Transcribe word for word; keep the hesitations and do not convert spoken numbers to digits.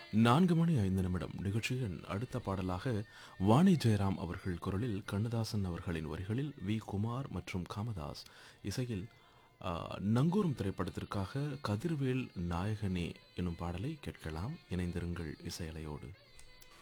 நான்கு மணி ஐந்து நிமிடம் நிகழ்ச்சியின் அடுத்த பாடலாக வாணி ஜெயராம் அவர்கள் குரலில் கண்ணதாசன் அவர்களின் வரிகளில் வி குமார் மற்றும் காமதாஸ் இசையில் ஆ, நங்கூரம் திரைப்படத்திற்காக கதிர்வேல் நாயகனே எனும் பாடலை கேட்கலாம். இணைந்திருங்கள் இசையலையோடு.